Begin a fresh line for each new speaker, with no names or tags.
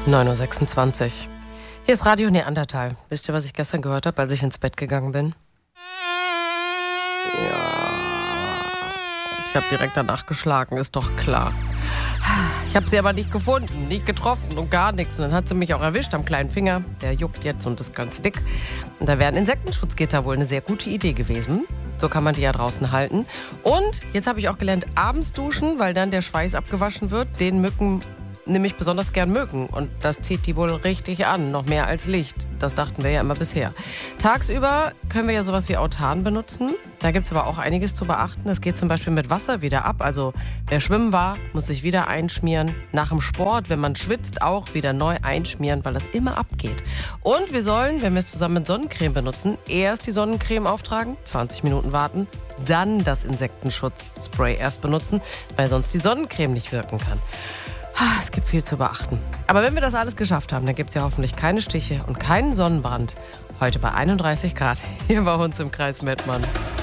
9.26 Uhr. Hier ist Radio Neandertal. Wisst ihr, was ich gestern gehört habe, als ich ins Bett gegangen bin? Ja, ich habe direkt danach geschlagen, ist doch klar. Ich habe sie aber nicht gefunden, nicht getroffen und gar nichts. Und dann hat sie mich auch erwischt am kleinen Finger. Der juckt jetzt und ist ganz dick. Und da wären Insektenschutzgitter wohl eine sehr gute Idee gewesen. So kann man die ja draußen halten. Und jetzt habe ich auch gelernt, abends duschen, weil dann der Schweiß abgewaschen wird. Den Mücken nämlich besonders gern mögen. Und das zieht die wohl richtig an, noch mehr als Licht. Das dachten wir ja immer bisher. Tagsüber können wir ja sowas wie Autan benutzen. Da gibt es aber auch einiges zu beachten. Es geht zum Beispiel mit Wasser wieder ab. Also wer schwimmen war, muss sich wieder einschmieren. Nach dem Sport, wenn man schwitzt, auch wieder neu einschmieren, weil das immer abgeht. Und wir sollen, wenn wir es zusammen mit Sonnencreme benutzen, erst die Sonnencreme auftragen, 20 Minuten warten, dann das Insektenschutzspray erst benutzen, weil sonst die Sonnencreme nicht wirken kann. Es gibt viel zu beachten. Aber wenn wir das alles geschafft haben, dann gibt es ja hoffentlich keine Stiche und keinen Sonnenbrand. Heute bei 31 Grad hier bei uns im Kreis Mettmann.